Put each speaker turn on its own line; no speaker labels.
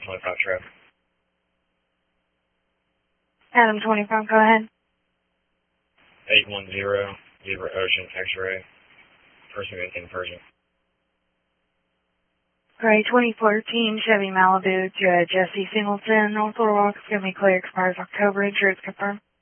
25 traffic.
Adam 25, go ahead.
810, Zebra Ocean X-ray. Person in Persian.
Gray 2014 Chevy Malibu to Jesse Singleton, North Little Rock. It's going to be clear, expires October. Insurance confirmed.